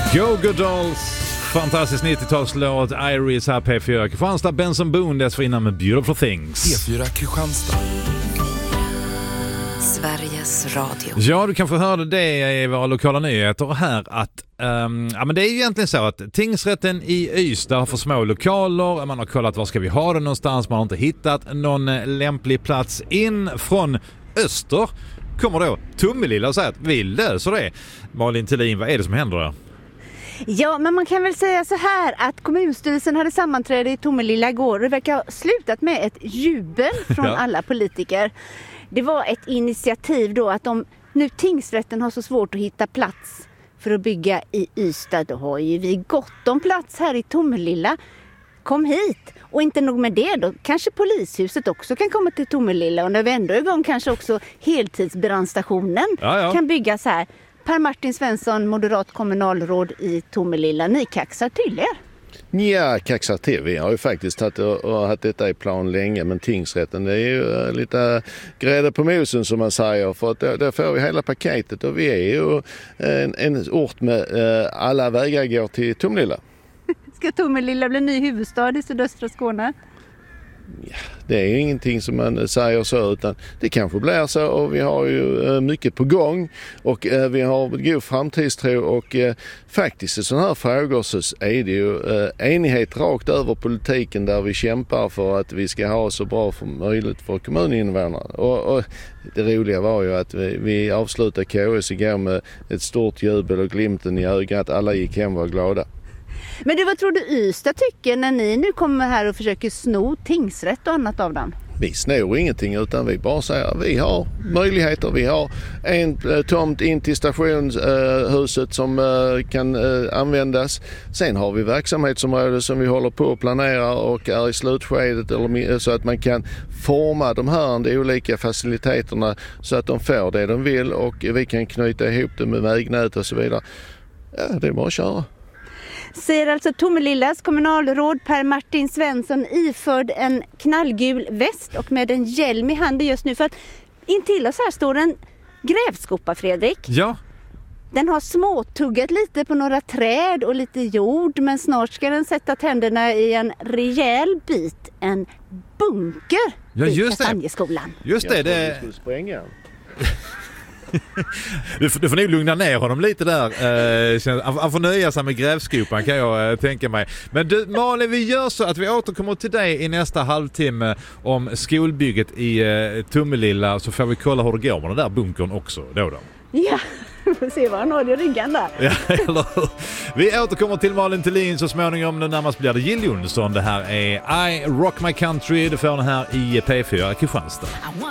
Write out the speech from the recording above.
Go Go Dolls, fantastisk 90-talslåt. Iris här, P4 Kristianstad. Benson Boone dessförinnan med Beautiful Things. P4 Kristianstad, Sveriges Radio. Ja, du kan få höra det i våra lokala nyheter här att men det är ju egentligen så att tingsrätten i Ystad har för små lokaler. Man har kollat var ska vi ha det någonstans. Man har inte hittat någon lämplig plats. In från öster kommer då Tomelilla och säger att vi löser det. Malin Thelin, vad är det som händer där? Ja, men man kan väl säga så här att kommunstyrelsen hade sammanträde i Tomelilla igår och det verkar ha slutat med ett jubel från alla politiker. Det var ett initiativ då att om nu tingsrätten har så svårt att hitta plats för att bygga i Ystad, då har ju vi gott om plats här i Tomelilla. Kom hit! Och inte nog med det då, kanske polishuset också kan komma till Tomelilla och när vi ändå är igång kanske också heltidsbrandstationen kan byggas här. Per Martin Svensson, moderat kommunalråd i Tomelilla, ni kaxar till er. Ja, kaxar till. Vi har ju faktiskt haft detta i plan länge, men tingsrätten det är ju lite grädde på mosen som man säger, för att där får vi hela paketet och vi är ju en ort med alla vägar går till Tomelilla. Ska Tomelilla bli ny huvudstad i sydöstra Skåne? Ja, det är ju ingenting som man säger så, utan det kanske blir så och vi har ju mycket på gång och vi har god framtidstro och faktiskt i sådana här frågor så är det ju enighet rakt över politiken där vi kämpar för att vi ska ha så bra som möjligt för kommuninvånarna. Och det roliga var ju att vi avslutade KS igår med ett stort jubel och glimten i ögat, alla gick hem och var glada. Men du, vad tror du Ystad tycker när ni nu kommer här och försöker sno tingsrätt och annat av den? Vi snor ingenting utan vi bara säger att vi har möjligheter. Vi har en tomt in till stationshuset som kan användas. Sen har vi verksamhetsområden som vi håller på att planera och är i slutskedet så att man kan forma de olika faciliteterna så att de får det de vill och vi kan knyta ihop det med vägnät och så vidare. Ja, det är bara att köra. Säger alltså Tomelillas kommunalråd Per Martin Svensson iförd en knallgul väst och med en hjälm i handen just nu. För att intill oss här står en grävskopa, Fredrik. Ja. Den har småtuggat lite på några träd och lite jord, men snart ska den sätta tänderna i en rejäl bit, en bunker i Kastanjeskolan. Just det. Det skulle spränga. Du får nog lugna ner honom lite där. Han får nöja sig med grävskopan kan jag tänka mig. Men du, Malin, vi gör så att vi återkommer till dig i nästa halvtimme om skolbygget i Tomelilla, så får vi kolla hur det går med den där bunkern också då. Ja, vi får se vad han har i ryggen där. Ja, eller vi återkommer till Malin Thelin så småningom. Nu närmast blir det Jill Johnson. Det här är I Rock My Country. Du får den här i P4 Kristianstad.